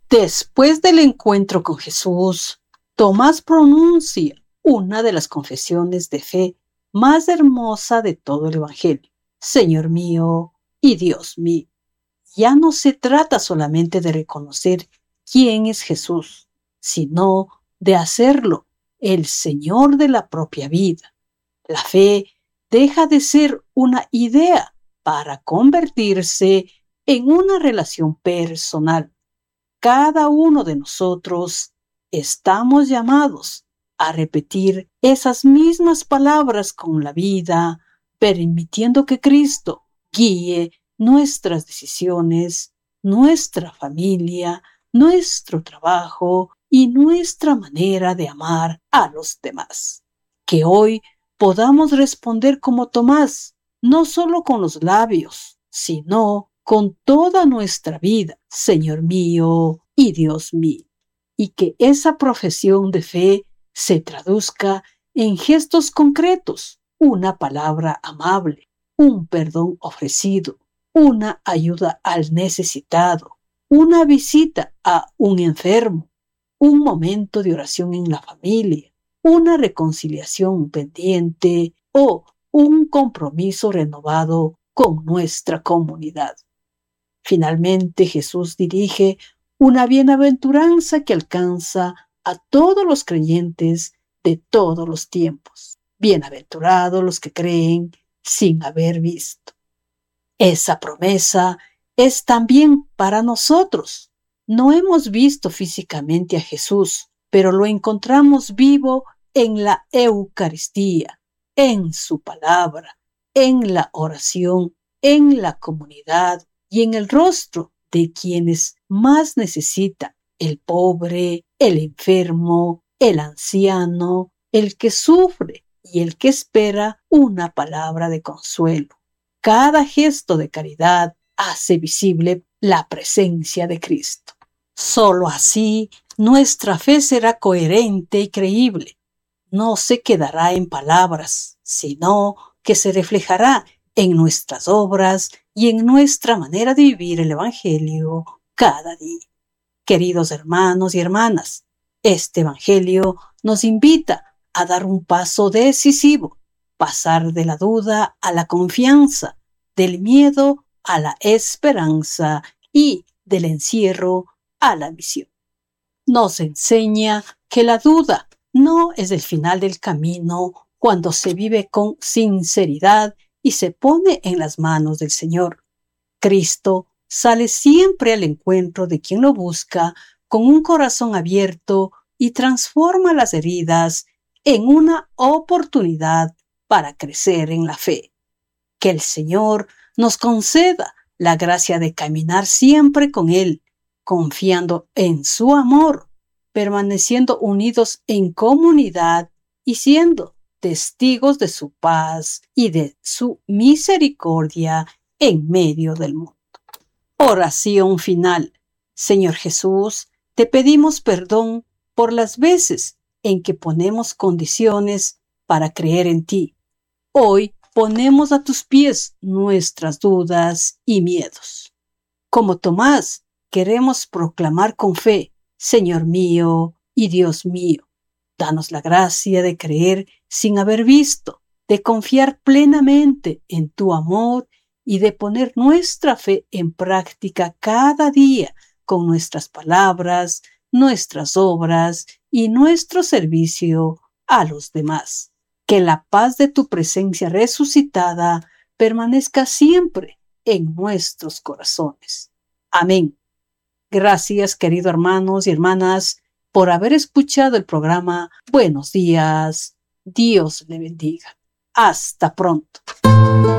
Después del encuentro con Jesús, Tomás pronuncia una de las confesiones de fe más hermosa de todo el Evangelio. Señor mío y Dios mío. Ya no se trata solamente de reconocer quién es Jesús, sino de hacerlo el Señor de la propia vida. La fe deja de ser una idea para convertirse en una relación personal. Cada uno de nosotros estamos llamados a repetir esas mismas palabras con la vida, permitiendo que Cristo guíe nuestras decisiones, nuestra familia, nuestro trabajo y nuestra manera de amar a los demás. Que hoy podamos responder como Tomás, no solo con los labios, sino con toda nuestra vida, Señor mío y Dios mío. Y que esa profesión de fe se traduzca en gestos concretos, una palabra amable, un perdón ofrecido, una ayuda al necesitado, una visita a un enfermo, un momento de oración en la familia, una reconciliación pendiente o un compromiso renovado con nuestra comunidad. Finalmente, Jesús dirige una bienaventuranza que alcanza a todos los creyentes de todos los tiempos. Bienaventurados los que creen sin haber visto. Esa promesa es también para nosotros. No hemos visto físicamente a Jesús, pero lo encontramos vivo en la Eucaristía, en su palabra, en la oración, en la comunidad y en el rostro de quienes más necesitan: el pobre, el enfermo, el anciano, el que sufre y el que espera una palabra de consuelo. Cada gesto de caridad hace visible la presencia de Cristo. Solo así nuestra fe será coherente y creíble. No se quedará en palabras, sino que se reflejará en nuestras obras y en nuestra manera de vivir el Evangelio cada día. Queridos hermanos y hermanas, este Evangelio nos invita a dar un paso decisivo, pasar de la duda a la confianza, del miedo a la esperanza y del encierro a la misión. Nos enseña que la duda no es el final del camino cuando se vive con sinceridad y se pone en las manos del Señor. Cristo sale siempre al encuentro de quien lo busca con un corazón abierto y transforma las heridas en una oportunidad para crecer en la fe. Que el Señor nos conceda la gracia de caminar siempre con Él, confiando en su amor, permaneciendo unidos en comunidad y siendo testigos de su paz y de su misericordia en medio del mundo. Oración final. Señor Jesús, te pedimos perdón por las veces en que ponemos condiciones para creer en ti. Hoy ponemos a tus pies nuestras dudas y miedos. Como Tomás, queremos proclamar con fe: Señor mío y Dios mío. Danos la gracia de creer sin haber visto, de confiar plenamente en tu amor y de poner nuestra fe en práctica cada día con nuestras palabras, nuestras obras y nuestro servicio a los demás. Que la paz de tu presencia resucitada permanezca siempre en nuestros corazones. Amén. Gracias, queridos hermanos y hermanas, por haber escuchado el programa. Buenos días. Dios le bendiga. Hasta pronto.